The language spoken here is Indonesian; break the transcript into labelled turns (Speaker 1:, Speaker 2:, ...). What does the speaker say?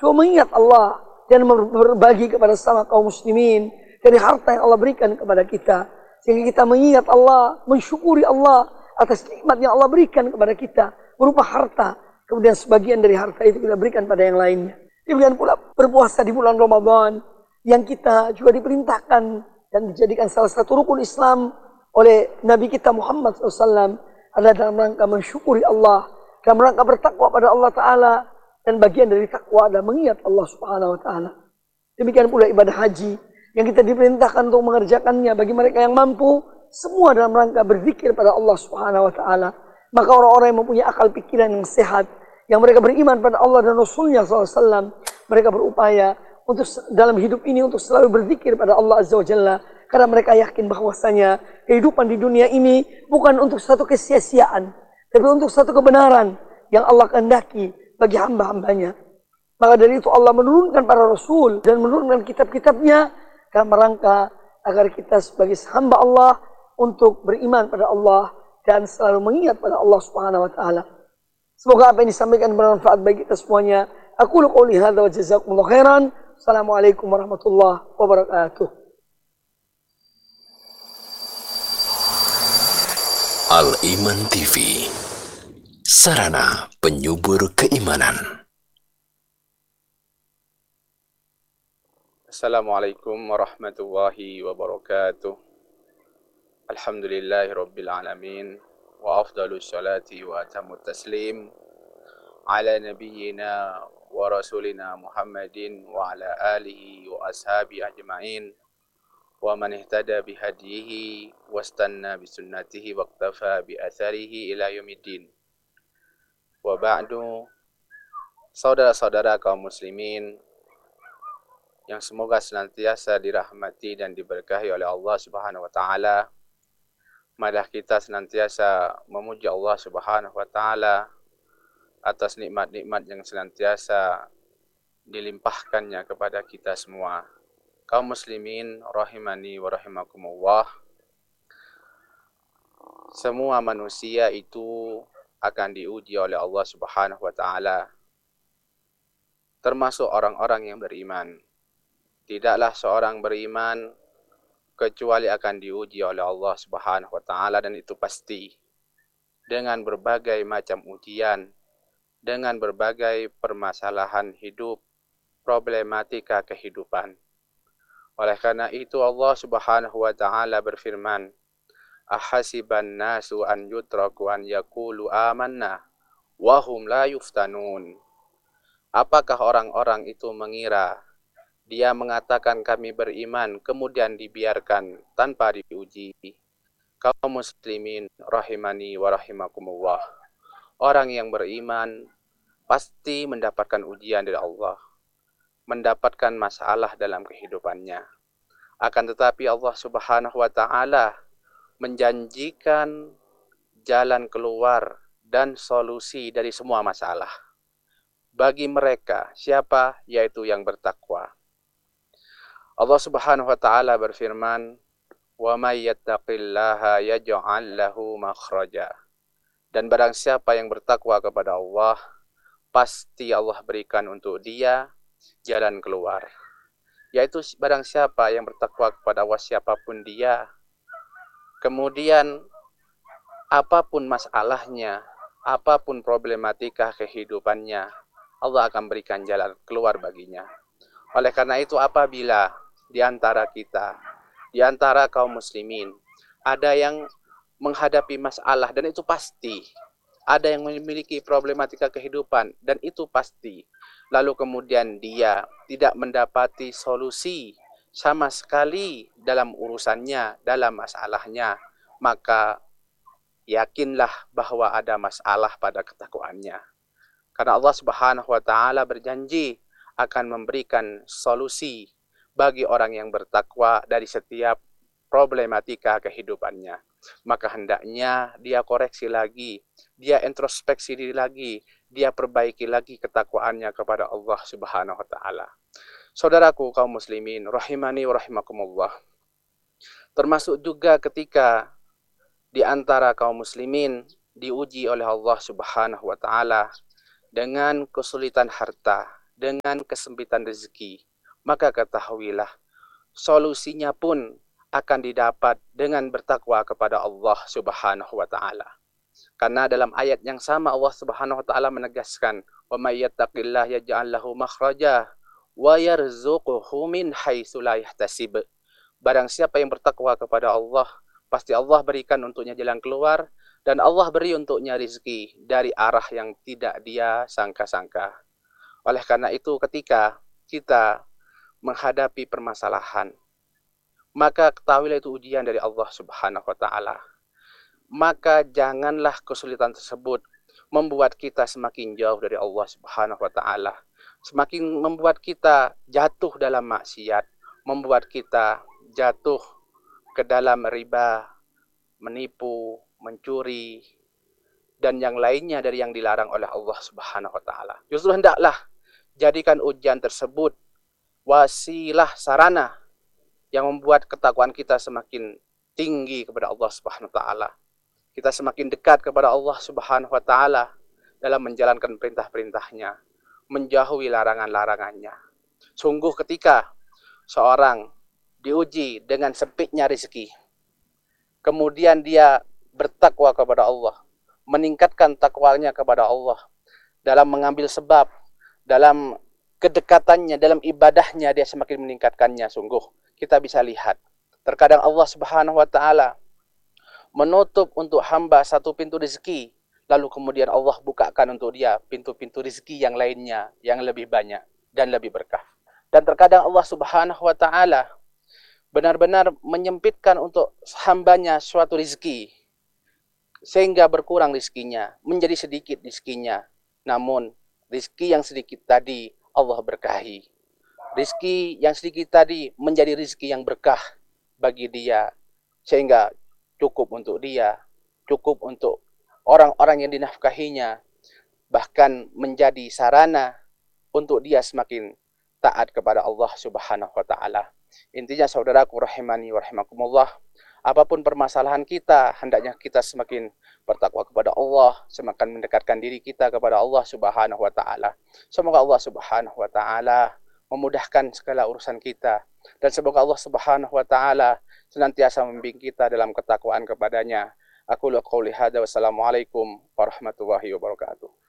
Speaker 1: cuma mengingat Allah dan berbagi kepada sama kaum muslimin dari harta yang Allah berikan kepada kita. Sehingga kita mengingat Allah, mensyukuri Allah atas nikmat yang Allah berikan kepada kita berupa harta. Kemudian sebagian dari harta itu kita berikan pada yang lainnya. Demikian pula berpuasa di bulan Ramadan yang kita juga diperintahkan dan dijadikan salah satu rukun Islam oleh Nabi kita Muhammad SAW adalah dalam rangka mensyukuri Allah, dalam rangka bertakwa pada Allah Ta'ala, dan bagian dari takwa adalah mengingat Allah Subhanahu Wa Ta'ala. Demikian pula ibadah haji yang kita diperintahkan untuk mengerjakannya bagi mereka yang mampu, semua dalam rangka berzikir pada Allah Subhanahu Wa Ta'ala. Maka orang-orang yang mempunyai akal pikiran yang sehat, yang mereka beriman pada Allah dan Rasulnya SAW, mereka berupaya untuk dalam hidup ini untuk selalu berzikir pada Allah Azza wa Jalla, karena mereka yakin bahwasanya kehidupan di dunia ini bukan untuk satu kesia-siaan, tapi untuk satu kebenaran yang Allah kehendaki bagi hamba-hambanya. Maka dari itu Allah menurunkan para Rasul dan menurunkan kitab-kitabnya dalam rangka agar kita sebagai hamba Allah untuk beriman pada Allah dan selalu mengingat pada Allah Subhanahu Wa Ta'ala. Semoga apa yang disampaikan bermanfaat bagi kita semuanya. Aku qouli hadza wa jazakumullahu khairan. Assalamualaikum warahmatullahi wabarakatuh.
Speaker 2: Al-Iman TV, sarana penyubur keimanan.
Speaker 3: Assalamualaikum warahmatullahi wabarakatuh. Alhamdulillahi rabbil alamin. Wa afdalus salati wa atamut taslim ala nabiyyina wa rasulina Muhammadin wa ala alihi wa ashabi ajma'in wa man ihtada bihadihi wastanna bisunnatihi waqtafa bi atharihi ila yaumiddin. Wa ba'du, saudara-saudara kaum muslimin yang semoga senantiasa dirahmati dan diberkahi oleh Allah Subhanahu wa taala. Marilah kita senantiasa memuji Allah Subhanahu wa taala atas nikmat-nikmat yang senantiasa dilimpahkannya kepada kita semua. Kaum muslimin rahimani wa rahimakumullah. Semua manusia itu akan diuji oleh Allah Subhanahu wa taala, termasuk orang-orang yang beriman. Tidaklah seorang beriman kecuali akan diuji oleh Allah Subhanahu wa taala, dan itu pasti dengan berbagai macam ujian, dengan berbagai permasalahan hidup, problematika kehidupan. Oleh karena itu Allah Subhanahu wa taala berfirman, ahasiban nasu an yutraku an yaqulu amanna wa hum la yuftanun. Apakah orang-orang itu mengira dia mengatakan kami beriman kemudian dibiarkan tanpa diuji? Kaum muslimin rahimani wa rahimakumullah. Orang yang beriman pasti mendapatkan ujian dari Allah, mendapatkan masalah dalam kehidupannya. Akan tetapi Allah Subhanahu wa taala menjanjikan jalan keluar dan solusi dari semua masalah bagi mereka. Siapa? Yaitu yang bertakwa. Allah Subhanahu wa taala berfirman, "Wa may yattaqillaha yaj'al lahu makhraja." Dan barang siapa yang bertakwa kepada Allah, pasti Allah berikan untuk dia jalan keluar. Yaitu barang siapa yang bertakwa kepada Allah, siapapun dia, kemudian apapun masalahnya, apapun problematika kehidupannya, Allah akan berikan jalan keluar baginya. Oleh karena itu, apabila di antara kita, di antara kaum muslimin, ada yang menghadapi masalah, dan itu pasti, ada yang memiliki problematika kehidupan, dan itu pasti, lalu kemudian dia tidak mendapati solusi sama sekali dalam urusannya, dalam masalahnya, maka yakinlah bahwa ada masalah pada ketakwaannya. Karena Allah Subhanahu wa taala berjanji akan memberikan solusi bagi orang yang bertakwa dari setiap problematika kehidupannya. Maka hendaknya dia koreksi lagi, dia introspeksi diri lagi, dia perbaiki lagi ketakwaannya kepada Allah Subhanahu wa taala. Saudaraku kaum muslimin rahimani wa rahimakumullah. Termasuk juga ketika di antara kaum muslimin diuji oleh Allah Subhanahu wa taala dengan kesulitan harta, dengan kesempitan rezeki, maka ketahuilah solusinya pun akan didapat dengan bertakwa kepada Allah Subhanahu wa taala. Karena dalam ayat yang sama Allah Subhanahu wa taala menegaskan, "Wa may yattaqillaha yaj'al lahu makhraja wa yarzuqhu min haitsu la yahtasib." Barang siapa yang bertakwa kepada Allah, pasti Allah berikan untuknya jalan keluar dan Allah beri untuknya rezeki dari arah yang tidak dia sangka-sangka. Oleh karena itu, ketika kita menghadapi permasalahan, maka ketahuilah itu ujian dari Allah Subhanahu wa taala. Maka janganlah kesulitan tersebut membuat kita semakin jauh dari Allah Subhanahu wa taala, semakin membuat kita jatuh dalam maksiat, membuat kita jatuh ke dalam riba, menipu, mencuri, dan yang lainnya dari yang dilarang oleh Allah Subhanahu wa taala. Justru hendaklah jadikan ujian tersebut wasilah sarana yang membuat ketakwaan kita semakin tinggi kepada Allah Subhanahu wa taala. Kita semakin dekat kepada Allah Subhanahu wa taala dalam menjalankan perintah-perintahnya, menjauhi larangan-larangannya. Sungguh ketika seorang diuji dengan sempitnya rezeki, kemudian dia bertakwa kepada Allah, meningkatkan takwanya kepada Allah dalam mengambil sebab, dalam kedekatannya, dalam ibadahnya dia semakin meningkatkannya. Sungguh kita bisa lihat terkadang Allah Subhanahu wa taala menutup untuk hamba satu pintu rezeki, lalu kemudian Allah bukakan untuk dia pintu-pintu rezeki yang lainnya yang lebih banyak dan lebih berkah. Dan terkadang Allah Subhanahu wa taala benar-benar menyempitkan untuk hambanya suatu rezeki sehingga berkurang rezekinya, menjadi sedikit rezekinya. Namun rezeki yang sedikit tadi Allah berkahi. Rezeki yang sedikit tadi menjadi rezeki yang berkah bagi dia, sehingga cukup untuk dia, cukup untuk orang-orang yang dinafkahinya, bahkan menjadi sarana untuk dia semakin taat kepada Allah Subhanahu wa taala. Intinya saudaraku rahimani wa rahimakumullah, apapun permasalahan kita, hendaknya kita semakin bertakwa kepada Allah, semakin mendekatkan diri kita kepada Allah Subhanahu wa taala. Semoga Allah Subhanahu wa taala memudahkan segala urusan kita, dan semoga Allah Subhanahu wa taala senantiasa membimbing kita dalam ketakwaan kepadanya. Aku qouli hadza, wassalamualaikum warahmatullahi wabarakatuh.